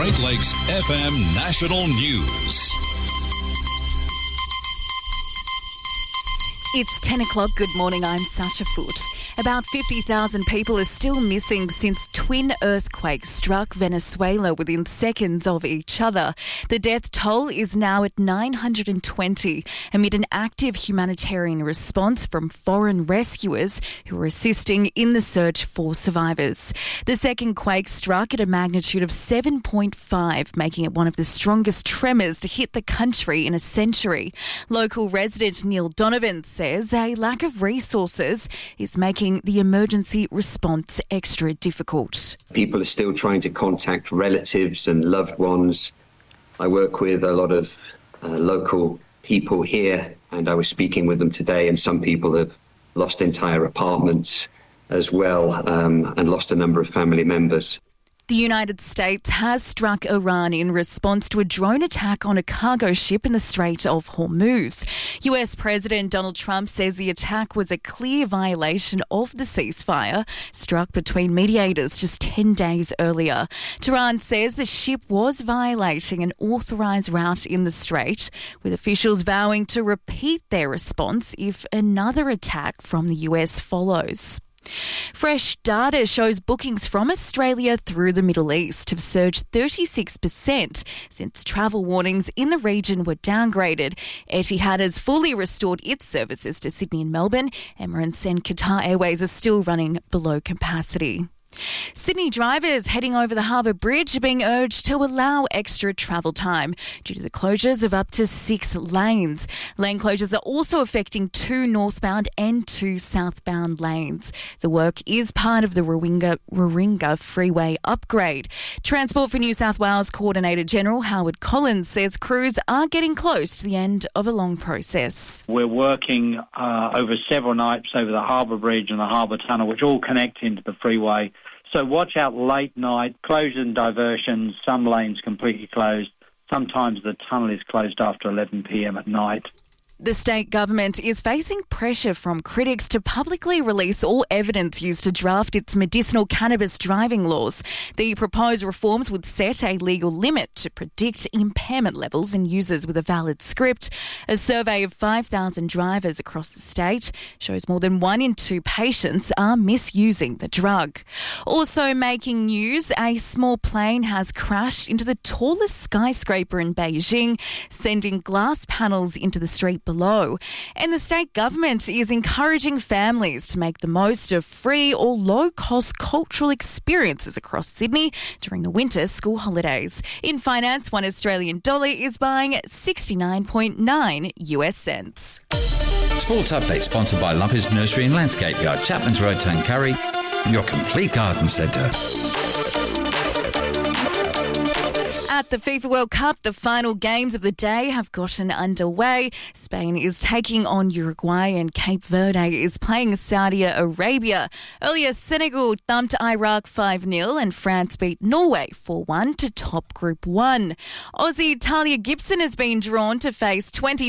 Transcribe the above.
Great Lakes FM National News. It's 10 o'clock. Good morning. I'm Sasha Foote. About 50,000 people are still missing since twin earthquakes struck Venezuela within seconds of each other. The death toll is now at 920 amid an active humanitarian response from foreign rescuers who are assisting in the search for survivors. The second quake struck at a magnitude of 7.5, making it one of the strongest tremors to hit the country in a century. Local resident Neil Donovan says a lack of resources is making the emergency response extra difficult. People are still trying to contact relatives and loved ones. I work with a lot of local people here, and I was speaking with them today, and some people have lost entire apartments as well, and lost a number of family members. The United States has struck Iran in response to a drone attack on a cargo ship in the Strait of Hormuz. US President Donald Trump says the attack was a clear violation of the ceasefire struck between mediators just 10 days earlier. Tehran says the ship was violating an authorised route in the strait, with officials vowing to repeat their response if another attack from the US follows. Fresh data shows bookings from Australia through the Middle East have surged 36% since travel warnings in the region were downgraded. Etihad has fully restored its services to Sydney and Melbourne. Emirates and Qatar Airways are still running below capacity. Sydney drivers heading over the Harbour Bridge are being urged to allow extra travel time due to the closures of up to 6 lanes. Lane closures are also affecting 2 northbound and 2 southbound lanes. The work is part of the Warringah Freeway upgrade. Transport for New South Wales Coordinator General Howard Collins says crews are getting close to the end of a long process. We're working over several nights over the Harbour Bridge and the Harbour Tunnel, which all connect into the freeway. So watch out late night, closures and diversions, some lanes completely closed. Sometimes the tunnel is closed after 11 p.m. at night. The state government is facing pressure from critics to publicly release all evidence used to draft its medicinal cannabis driving laws. The proposed reforms would set a legal limit to predict impairment levels in users with a valid script. A survey of 5,000 drivers across the state shows more than 1 in 2 patients are misusing the drug. Also making news, a small plane has crashed into the tallest skyscraper in Beijing, sending glass panels into the street below. And the state government is encouraging families to make the most of free or low-cost cultural experiences across Sydney during the winter school holidays. In finance, one Australian dollar is buying 69.9 US cents. Sports Update sponsored by Lumpers Nursery and Landscape Yard, Chapman's Road, Tuncurry, your complete garden centre. At the FIFA World Cup, the final games of the day have gotten underway. Spain is taking on Uruguay and Cape Verde is playing Saudi Arabia. Earlier, Senegal thumped Iraq 5-0 and France beat Norway 4-1 to top Group 1. Aussie Talia Gibson has been drawn to face 20